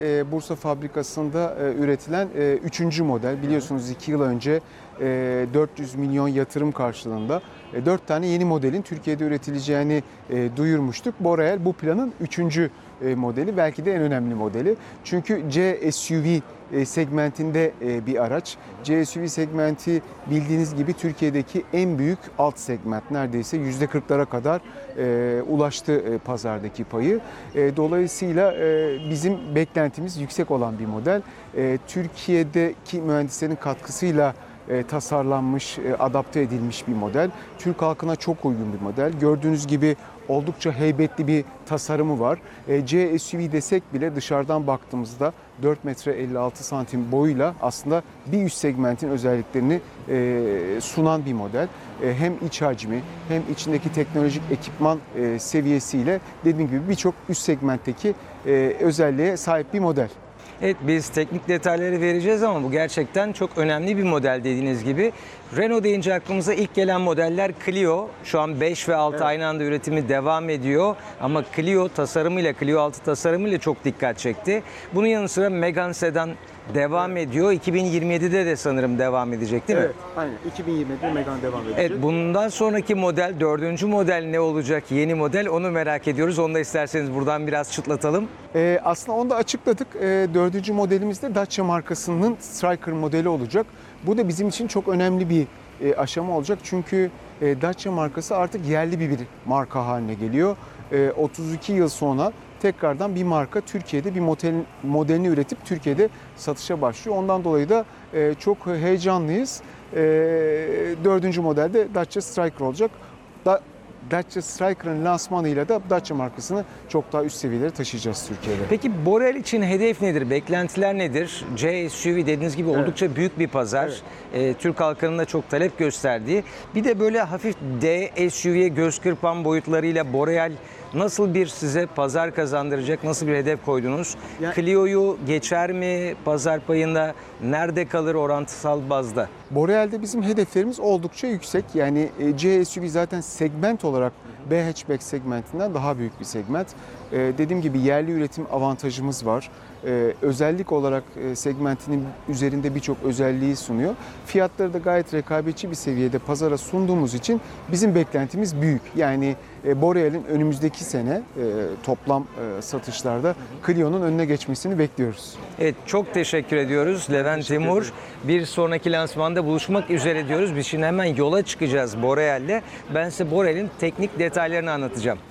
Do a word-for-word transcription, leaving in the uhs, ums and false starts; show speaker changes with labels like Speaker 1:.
Speaker 1: E, Bursa fabrikasında e, üretilen e, üçüncü model. Biliyorsunuz iki yıl önce e, dört yüz milyon yatırım karşılığında e, dört tane yeni modelin Türkiye'de üretileceğini e, duyurmuştuk. Boreal bu planın üçüncü e, modeli, belki de en önemli modeli. Çünkü C S U V e, segmentinde e, bir araç. C S U V segmenti bildiğiniz gibi Türkiye'deki en büyük alt segment. Neredeyse yüzde kırklara kadar e, ulaştı e, pazardaki payı. E, dolayısıyla e, bizim beklentimiz yüksek olan bir model. E, Türkiye'deki mühendislerin katkısıyla e, tasarlanmış, e, adapte edilmiş bir model. Türk halkına çok uygun bir model. Gördüğünüz gibi oldukça heybetli bir tasarımı var. E, C S U V desek bile dışarıdan baktığımızda dört metre elli altı santim boyuyla aslında bir üst segmentin özelliklerini e, sunan bir model. E, hem iç hacmi hem içindeki teknolojik ekipman e, seviyesiyle dediğim gibi birçok üst segmentteki e, özelliğe sahip bir model.
Speaker 2: Evet, biz teknik detayları vereceğiz ama bu gerçekten çok önemli bir model dediğiniz gibi. Renault deyince aklımıza ilk gelen modeller Clio. Şu an beş ve altı evet. aynı anda üretimi devam ediyor. Ama Clio tasarımıyla, Clio altı tasarımıyla çok dikkat çekti. Bunun yanı sıra Megane Sedan devam evet. ediyor. iki bin yirmi yedide de sanırım devam edecek değil mi?
Speaker 1: Evet, aynen. iki bin yirmi yedide Megane devam edecek.
Speaker 2: Evet, bundan sonraki model, dördüncü model ne olacak? Yeni model, onu merak ediyoruz. Onu da isterseniz buradan biraz çıtlatalım.
Speaker 1: Ee, aslında onu da açıkladık. Ee, dördüncü modelimizde Dacia markasının Stryker modeli olacak. Bu da bizim için çok önemli bir e, aşama olacak. Çünkü e, Dacia markası artık yerli bir, bir marka haline geliyor. E, otuz iki yıl sonra tekrardan bir marka Türkiye'de bir model, modelini üretip Türkiye'de satışa başlıyor. Ondan dolayı da e, çok heyecanlıyız. E, dördüncü modelde Dacia Stryker olacak. Da, Dacia Stryker'ın lansmanıyla da Dacia markasını çok daha üst seviyelere taşıyacağız Türkiye'de.
Speaker 2: Peki Boreal için hedef nedir? Beklentiler nedir? C S U V dediğiniz gibi evet. oldukça büyük bir pazar. Evet. Ee, Türk halkının da çok talep gösterdiği. Bir de böyle hafif D S U V'ye göz kırpan boyutlarıyla Boreal nasıl bir size pazar kazandıracak? Nasıl bir hedef koydunuz? Yani, Clio'yu geçer mi pazar payında? Nerede kalır orantısal bazda?
Speaker 1: Boreal'de bizim hedeflerimiz oldukça yüksek. Yani C S U V zaten segment olarak B hatchback segmentinden daha büyük bir segment. Ee, dediğim gibi yerli üretim avantajımız var. Ee, özellik olarak e, segmentinin üzerinde birçok özelliği sunuyor. Fiyatları da gayet rekabetçi bir seviyede pazara sunduğumuz için bizim beklentimiz büyük. Yani e, Boreal'in önümüzdeki sene e, toplam e, satışlarda Clio'nun önüne geçmesini bekliyoruz.
Speaker 2: Evet, çok teşekkür ediyoruz Levent Timur. Bir sonraki lansmanda buluşmak üzere diyoruz. Biz şimdi hemen yola çıkacağız Boreal'le. Ben size Boreal'in teknik detaylarını anlatacağım.